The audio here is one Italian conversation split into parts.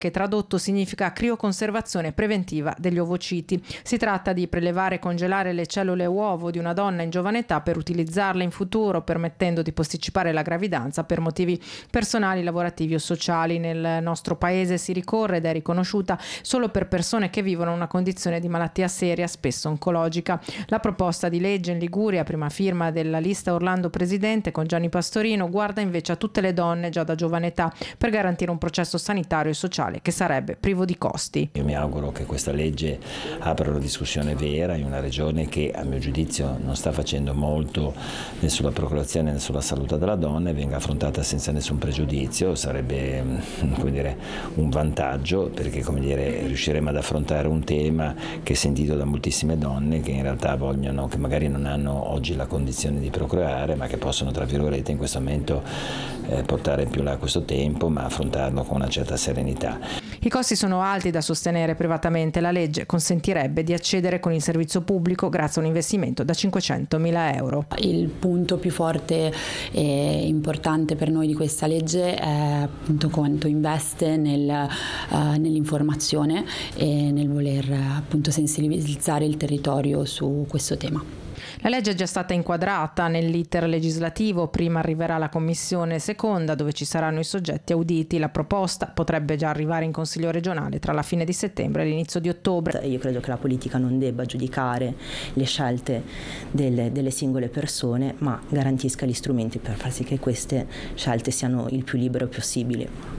che tradotto significa crioconservazione preventiva degli ovociti. Si tratta di prelevare e congelare le cellule uovo di una donna in giovane età per utilizzarle in futuro, permettendo di posticipare la gravidanza per motivi personali, lavorativi o sociali. Nel nostro paese si ricorre ed è riconosciuta solo per persone che vivono una condizione di malattia seria, spesso oncologica. La proposta di legge in Liguria, prima firma della lista Orlando Presidente con Gianni Pastorino, guarda invece a tutte le donne già da giovane età per garantire un processo sanitario e sociale che sarebbe privo di costi. Io mi auguro che questa legge apra una discussione vera in una regione che a mio giudizio non sta facendo molto né sulla procreazione né sulla salute della donna e venga affrontata senza nessun pregiudizio. Sarebbe un vantaggio, perché riusciremo ad affrontare un tema che è sentito da moltissime donne che in realtà vogliono, che magari non hanno oggi la condizione di procreare, ma che possono tra virgolette in questo momento portare più là questo tempo, ma affrontarlo con una certa serenità. I costi sono alti da sostenere privatamente. La legge consentirebbe di accedere con il servizio pubblico grazie a un investimento da 500.000 euro. Il punto più forte e importante per noi di questa legge è appunto quanto investe nell'informazione e nel voler appunto sensibilizzare il territorio su questo tema. La legge è già stata inquadrata nell'iter legislativo, prima arriverà la commissione seconda dove ci saranno i soggetti auditi. La proposta potrebbe già arrivare in Consiglio regionale tra la fine di settembre e l'inizio di ottobre. Io credo che la politica non debba giudicare le scelte delle singole persone, ma garantisca gli strumenti per far sì che queste scelte siano il più libere possibili.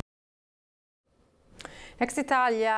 Ex Italia,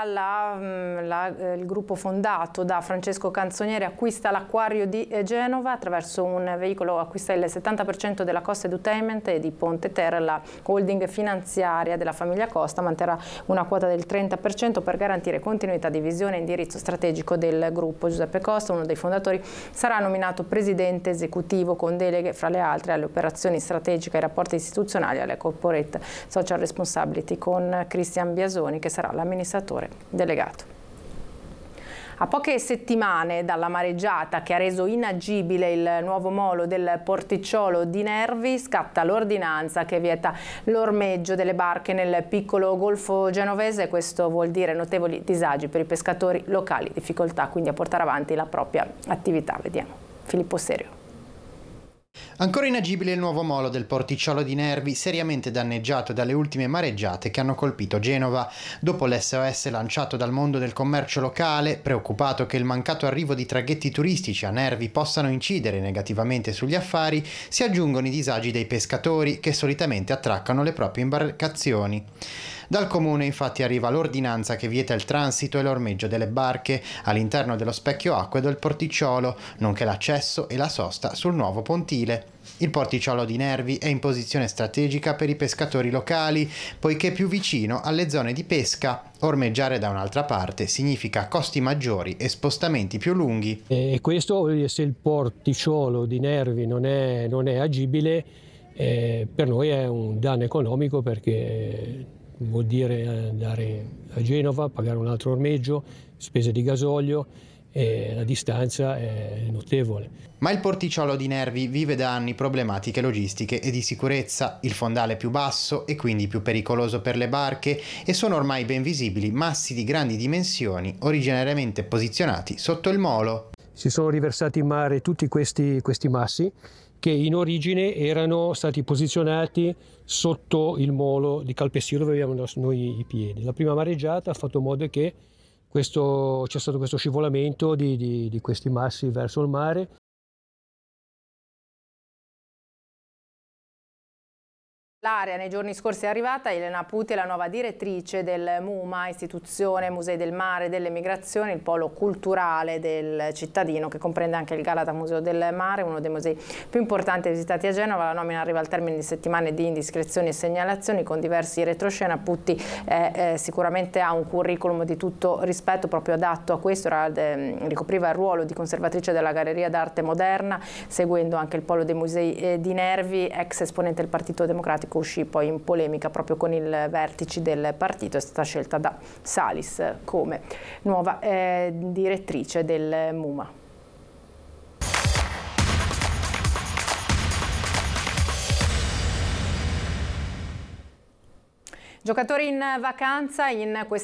il gruppo fondato da Francesco Canzonieri, acquista l'acquario di Genova. Attraverso un veicolo acquista il 70% della Costa Edutainment e di Ponte Terra. La holding finanziaria della famiglia Costa manterrà una quota del 30% per garantire continuità di visione e indirizzo strategico del gruppo. Giuseppe Costa, uno dei fondatori, sarà nominato presidente esecutivo con deleghe, fra le altre, alle operazioni strategiche, ai rapporti istituzionali e alle corporate social responsibility, con Cristian Biasoni, che sarà l'amministratore delegato. A poche settimane dalla mareggiata che ha reso inagibile il nuovo molo del porticciolo di Nervi, scatta l'ordinanza che vieta l'ormeggio delle barche nel piccolo golfo genovese. Questo vuol dire notevoli disagi per i pescatori locali, difficoltà quindi a portare avanti la propria attività. Vediamo. Filippo Serio. Ancora inagibile il nuovo molo del porticciolo di Nervi, seriamente danneggiato dalle ultime mareggiate che hanno colpito Genova. Dopo l'SOS lanciato dal mondo del commercio locale, preoccupato che il mancato arrivo di traghetti turistici a Nervi possano incidere negativamente sugli affari, si aggiungono i disagi dei pescatori che solitamente attraccano le proprie imbarcazioni. Dal comune infatti arriva l'ordinanza che vieta il transito e l'ormeggio delle barche all'interno dello specchio acque del porticciolo, nonché l'accesso e la sosta sul nuovo pontile. Il porticciolo di Nervi è in posizione strategica per i pescatori locali, poiché è più vicino alle zone di pesca. Ormeggiare da un'altra parte significa costi maggiori e spostamenti più lunghi. E questo, se il porticciolo di Nervi non è agibile, per noi è un danno economico, perché vuol dire andare a Genova, pagare un altro ormeggio, spese di gasolio, e la distanza è notevole. Ma il porticciolo di Nervi vive da anni problematiche logistiche e di sicurezza, il fondale più basso e quindi più pericoloso per le barche, e sono ormai ben visibili massi di grandi dimensioni originariamente posizionati sotto il molo. Si sono riversati in mare tutti questi massi che in origine erano stati posizionati sotto il molo di Calpestio dove abbiamo noi i piedi. La prima mareggiata ha fatto in modo che c'è stato questo scivolamento di questi massi verso il mare. L'area nei giorni scorsi è arrivata. Elena Puti è la nuova direttrice del MUMA, istituzione Musei del Mare e delle Migrazioni, il polo culturale del cittadino che comprende anche il Galata Museo del Mare, uno dei musei più importanti visitati a Genova. La nomina arriva al termine di settimane di indiscrezioni e segnalazioni con diversi retroscena. Puti sicuramente ha un curriculum di tutto rispetto, proprio adatto a questo. Ricopriva il ruolo di conservatrice della Galleria d'Arte Moderna, seguendo anche il polo dei musei di Nervi. Ex esponente del Partito Democratico, uscì poi in polemica proprio con i vertici del partito. È stata scelta da Salis come nuova direttrice del MUMA. Giocatori in vacanza in questa